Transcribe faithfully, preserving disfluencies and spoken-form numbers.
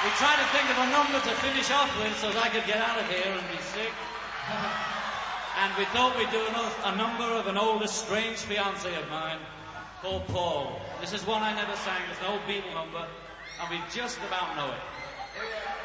We tried to think of a number to finish off with so that I could get out of here and be sick. And we thought we'd do another, a number of an old estranged fiancé of mine called Paul. This is one I never sang. It's an old Beatle number, and we just about know it.